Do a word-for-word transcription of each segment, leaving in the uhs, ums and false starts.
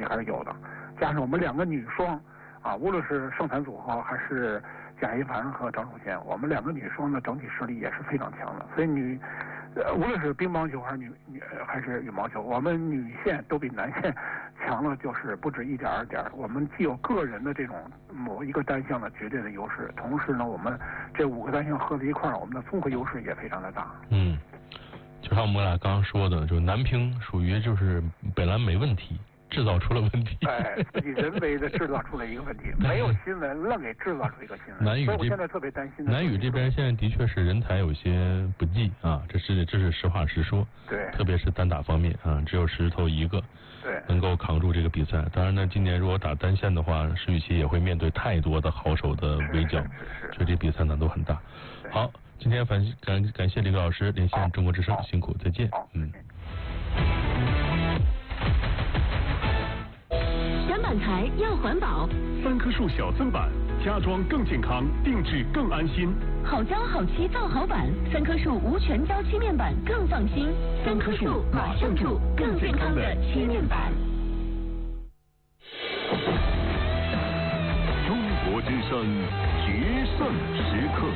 还是有的。加上我们两个女双啊，无论是盛产组合还是贾一凡和张楚贤，我们两个女双的整体实力也是非常强的。所以女，呃，无论是乒乓球还是女女还是羽毛球，我们女线都比男线强了，就是不止一点二点。我们既有个人的这种某一个单项的绝对的优势，同时呢，我们这五个单项合在一块儿，我们的综合优势也非常的大。 嗯，就像我们俩刚刚说的，就男乒属于就是本来没问题。制造出了问题， 哎，自己人为的制造出了一个问题，没有新闻，愣给制造出一个新闻。 南语所以我现在特别担心的。 南语这边现在的确是人才有些不济啊，这是这是实话实说。 对。 特别是单打方面啊，只有石头一个， 对， 能够扛住这个比赛。当然呢，今年如果打单线的话，石宇奇也会面对太多的好手的围剿，所以这比赛难度很大。好，今天感感感谢李克老师连线中国之声，辛苦，再见。嗯。 砧板材要环保， 三棵树小砧板，家装更健康，定制更安心。 好胶好漆造好板，三棵树无全胶漆面板更放心。三棵树马上住更健康的漆面板。 中国之声决胜时刻。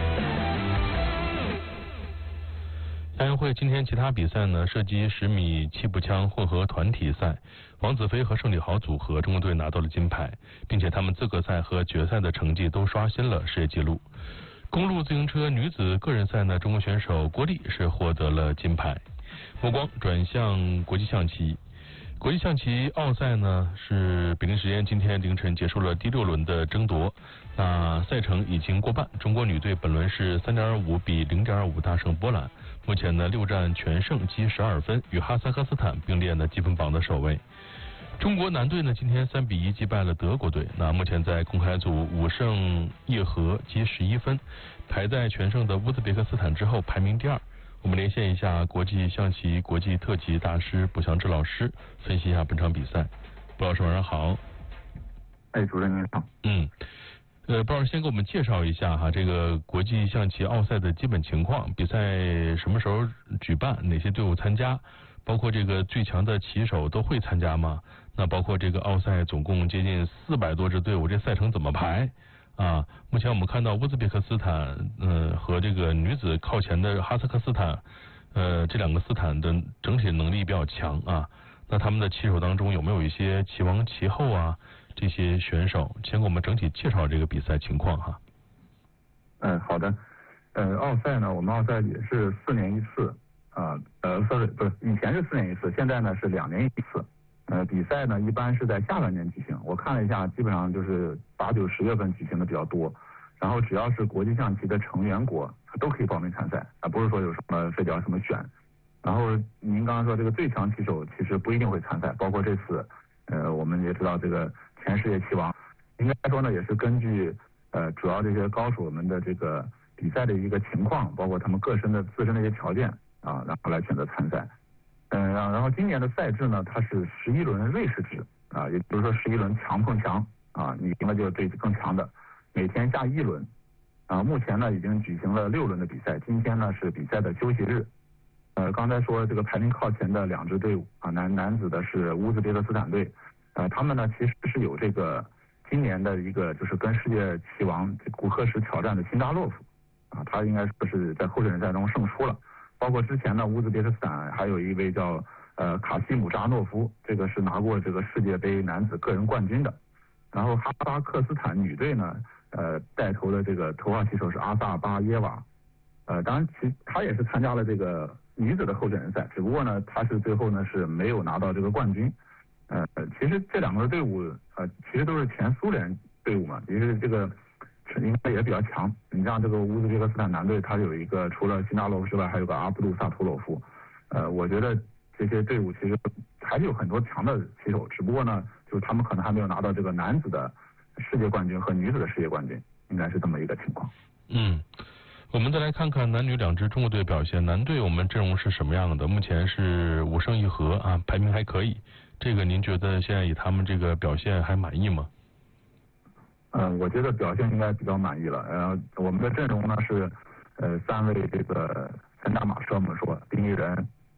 亚运会今天其他比赛呢，射击十米气步枪混合团体赛，王子飞和盛礼豪组合中国队拿到了金牌，并且他们资格赛和决赛的成绩都刷新了世界纪录。公路自行车女子个人赛呢，中国选手郭丽是获得了金牌。目光转向国际象棋，国际象棋奥赛呢是北京时间今天凌晨结束了第六轮的争夺，那赛程已经过半，中国女队本轮是 三点二五 比 零点二五 大胜波兰。目前呢，六战全胜，积十二分，与哈萨克斯坦并列呢积分榜的首位。中国男队呢，今天三比一击败了德国队，那目前在公开组五胜一和，积十一分，排在全胜的乌兹别克斯坦之后，排名第二。我们连线一下国际象棋国际特级大师卜祥志老师，分析一下本场比赛。卜老师晚上好。 哎，主任您好。 嗯。呃，鲍老师先给我们介绍一下哈，这个国际象棋奥赛的基本情况，比赛什么时候举办，哪些队伍参加，包括这个最强的棋手都会参加吗？那包括这个奥赛总共接近四百多支队伍，这赛程怎么排啊？目前我们看到乌兹别克斯坦，呃和这个女子靠前的哈萨克斯坦，呃这两个斯坦的整体能力比较强啊。那他们的棋手当中有没有一些棋王棋后啊？这些选手，先给我们整体介绍这个比赛情况哈。 嗯，好的。呃，奥赛呢，我们奥赛也是四年一次啊，呃，sorry，不是，以前是四年一次，现在呢是两年一次。呃，比赛呢一般是在下半年举行，我看了一下，基本上就是八九十月份举行的比较多。然后只要是国际象棋的成员国，都可以报名参赛啊，不是说有什么非得要什么选。然后您刚刚说这个最强棋手其实不一定会参赛，包括这次，呃，我们也知道这个。前世界棋王，应该说呢，也是根据呃主要这些高手们的这个比赛的一个情况，包括他们个身的自身的一些条件啊，然后来选择参赛。嗯，然后今年的赛制呢，它是十一轮瑞士制啊，也就是说十一轮强碰强啊，你赢了就是对更强的，每天下一轮。啊，目前呢已经举行了六轮的比赛，今天呢是比赛的休息日。呃，刚才说这个排名靠前的两支队伍啊，男男子的是乌兹别克斯坦队。呃，他们呢其实是有这个今年的一个就是跟世界棋王古克什挑战的辛扎洛夫啊，他应该说是在候选人赛中胜出了。包括之前呢乌兹别克斯坦还有一位叫呃卡西姆扎诺夫，这个是拿过这个世界杯男子个人冠军的。然后哈萨克斯坦女队呢，呃带头的这个头号棋手是阿萨巴耶娃，呃当然其他也是参加了这个女子的候选人赛，只不过呢他是最后呢是没有拿到这个冠军。呃，其实这两个队伍呃，其实都是前苏联队伍嘛，其实这个应该也比较强。你像这个乌兹别克斯坦男队，他有一个除了辛扎洛夫之外，还有个阿布杜萨图洛夫。呃，我觉得这些队伍其实还是有很多强的棋手，只不过呢，就是他们可能还没有拿到这个男子的世界冠军和女子的世界冠军，应该是这么一个情况。 嗯。我们再来看看男女两支中国队表现。男队我们阵容是什么样的？目前是五胜一和啊，排名还可以。这个您觉得现在以他们这个表现还满意吗？ 嗯、呃，我觉得表现应该比较满意了。呃，我们的阵容呢是呃三位这个三大马车，我们说丁一人、